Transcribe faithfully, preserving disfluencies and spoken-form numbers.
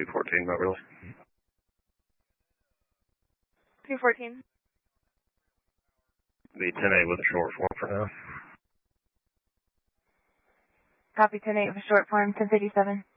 two fourteen, Moberly. two fourteen. The ten eight with a short form for now. Copy ten eight with a short form, ten fifty-seven.